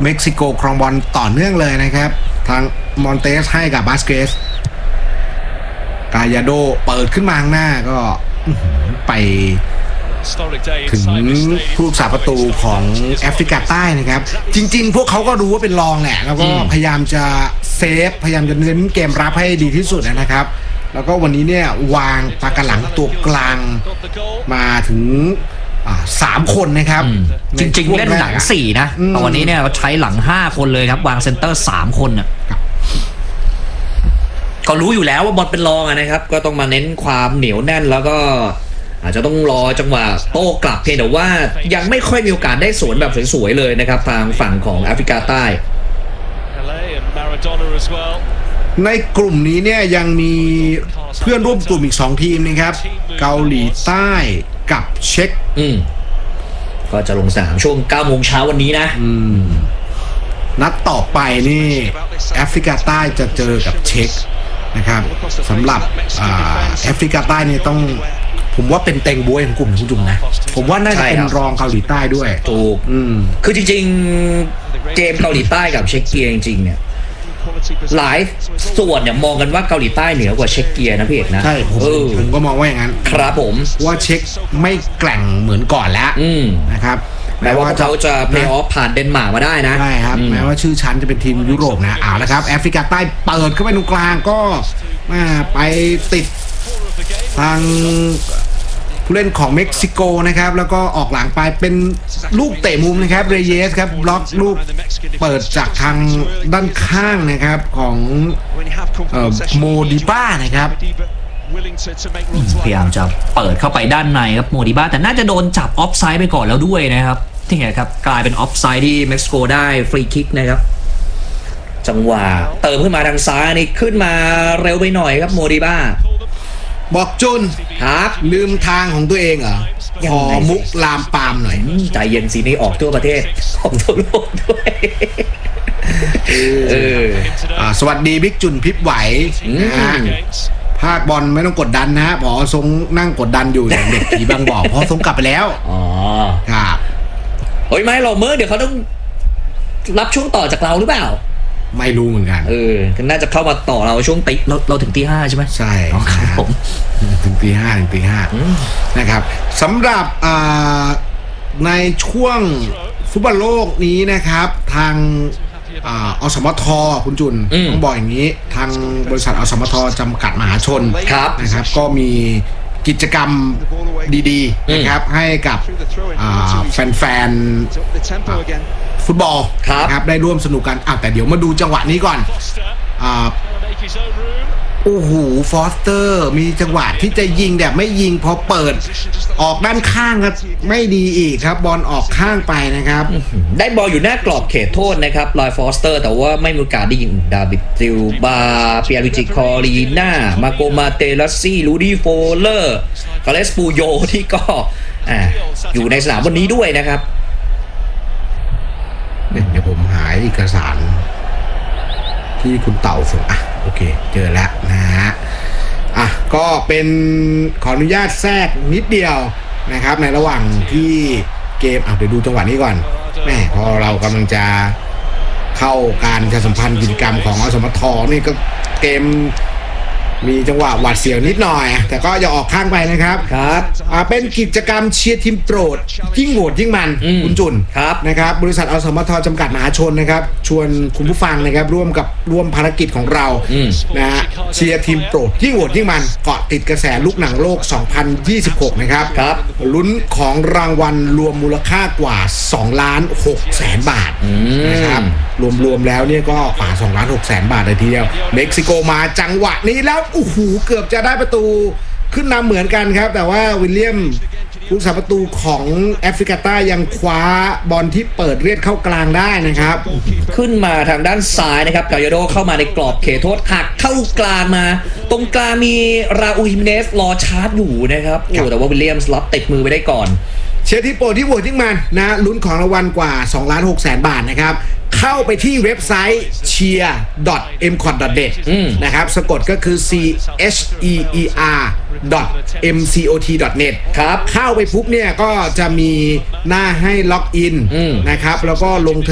เม็กซิโกครองบอลต่อเนื่องเลยนะครับทางมอนเตสให้กับบาสเกสกายาโดเปิดขึ้นมาข้างหน้าก็ไปถึงผู้รักษาประตูของแอฟริกาใต้นะครับจริงๆพวกเขาก็รู้ว่าเป็นรองแหละแล้วก็พยายามจะเซฟพยายามจะเน้นเกมรับให้ดีที่สุดนะครับแล้วก็วันนี้เนี่ยวางปากกาหลังตัวกลางมาถึง3 คนนะครับจริงๆเล่นหลัง4นะแต่วันนี้เนี่ยเขาใช้หลัง5 คนเลยครับวางเซนเตอร์3 คนน่ะก็รู้อยู่แล้วว่าบอลเป็นรองนะครับก็ต้องมาเน้นความเหนียวแน่นแล้วก็อาจจะต้องรอจังหวะโต้กลับเพียงแต่ว่ายังไม่ค่อยมีโอกาสได้สวนแบบสวยๆเลยนะครับทางฝั่งของแอฟริกาใต้ในกลุ่มนี้เนี่ยยังมีเพื่อนร่วมกลุ่มอีก2 ทีมนะครับเกาหลีใต้กับเช็กก็จะลงสนามช่วง 9 โมงเช้าวันนี้นะนัดต่อไปนี่แอฟริกาใต้จะเจอกับเช็กนะครับสำหรับแอฟริกาใต้นี่ต้องผมว่าเป็นเต็งบวยของกลุ่มคุณจุ่มนะผมว่าน่าจะเป็นรองเกาหลีใต้ด้วยถูกคือจริงๆเกมเกาหลีใต้กับเช็กเกียจริงๆเนี่ยหลายส่วนเนี่ยมองกันว่าเกาหลีใต้เหนือกว่าเช็กเกียนะพี่เอกนะใช่ผมก็มองว่าอย่างนั้นครับผมว่าเช็กไม่แกร่งเหมือนก่อนแล้วนะครับแม้ว่าเขาจะเพลย์ออฟผ่านเดนมาร์กมาได้นะใช่ครับแม้ว่าชื่อชั้นจะเป็นทีมยุโรปนะแล้วครับแอฟริกาใต้เปิดเข้าไปตรงกลางก็ไปติดทางผู้เล่นของเม็กซิโกนะครับแล้วก็ออกหลังไปเป็นลูกเตะมุมนะครับเรเยสครับบล็อกลูกเปิดจากทางด้านข้างนะครับของโมดิบ้านะครับพยายามจะเปิดเข้าไปด้านในครับโมดิบ้าแต่น่าจะโดนจับออฟไซด์ไปก่อนแล้วด้วยนะครับที่เห็นครับกลายเป็นออฟไซด์ที่เม็กซิโกได้ฟรีคิกนะครับจังหวะเติมขึ้นมาทางซ้ายนี่ขึ้นมาเร็วไปหน่อยครับโมดิบ้าบอกจุนครับลืมทางของตัวเองเหรอขอมุกลามปามหน่อยใจเย็นสินี่ออกทั่วประเทศออกทั่วโลกด้วยสวัสดีบิ๊กจุนพิบไหวภาคบอลไม่ต้องกดดันนะพอทรงนั่งกดดันอยู่อย่างเด็กผีบางบ่อพอทรงกลับไปแล้วครับเฮ้ยไม่หรอกเมื่อเดี๋ยวเขาต้องรับช่วงต่อจากเราหรือเปล่าไม่รู้เหมือนกันน่าจะเข้ามาต่อเราช่วงตีเราถึงตี 5ใช่ไหมใช่ครับผมถึงตี 5นะครับสำหรับในช่วงฟุตบอลโลกนี้นะครับทางอสมทคุณจุนต้องบอกอย่างนี้ทางบริษัทอสมทจำกัดมหาชนนะครับก็มีกิจกรรมดีๆนะครับให้กับแฟนฟุตบอลครับได้ร่วมสนุกกันแต่เดี๋ยวมาดูจังหวะนี้ก่อนโอ้โหฟอสเตอร์มีจังหวะที่จะยิงแบบไม่ยิงพอเปิดออกด้านข้างครับไม่ดีอีกครับบอลออกข้างไปนะครับได้บอลอยู่หน้ากรอบเขตโทษนะครับลอยฟอสเตอร์แต่ว่าไม่มีโอกาสได้ยิงดาวิดซิลบาเปียริจิคอรีน่ามาโกมาเตลัสซี่ลูดี้โฟเลอร์กาเลสปูโยที่ก็อยู่ในสนามวันนี้ด้วยนะครับเดี๋ยวผมหาเอกสารที่คุณเต่าส่งโอเคเจอแล้วนะฮะก็เป็นขออนุญาตแทรกนิดเดียวนะครับในระหว่างที่เกมเดี๋ยวดูจังหวะนี้ก่อนพอเรากำลังจะเข้าการประชาสัมพันธ์กิจกรรมของอสมทนี่ก็เกมมีจังหวะหวาดเสียวนิดหน่อยแต่ก็อย่าออกข้างไปนะครับเป็นกิจกรรมเชียร์ทีมโปรดยิ่งโหดยิ่งมันคุณจุนนะครับบริษัทอสมทจำกัดมหาชนนะครับชวนคุณผู้ฟังนะครับร่วมภารกิจของเรานะฮะเชียร์ทีมโปรดยิ่งโหดยิ่งมันเกาะติดกระแสลูกหนังโลก 2026 นะครับลุ้นของรางวัลรวมมูลค่ากว่า 2,600,000 บาทนะครับรวมแล้วเนี่ยก็กว่า 2,600,000 บาทเลยทีเดียวเม็กซิโกมาจังหวะนี้แล้วโอ้โหเกือบจะได้ประตูขึ้นนำเหมือนกันครับแต่ว่าวิลเลียมผู้รักษาประตูของแอฟริกาใต้ยังคว้าบอลที่เปิดเลียดเข้ากลางได้นะครับขึ้นมาทางด้านซ้ายนะครับกายาโดเข้ามาในกรอบเขตโทษหักเข้ากลางมาตรงกลางมีราอูฮิเมเนสรอชาร์จอยู่นะครับแต่ว่าวิลเลียมส์รับติดมือไปได้ก่อนเชียร์ที่โปรดที่โหวตที่มันนะลุ้นของรางวัลกว่า 2,600,000 บาทนะครับเข้าไปที่เว็บไซต์ cheer.mcot.net นะครับสะกดก็คือ cheer.mcot.net ครับเข้าไปปุ๊บเนี่ยก็จะมีหน้าให้ล็อกอินนะครับแล้วก็ลง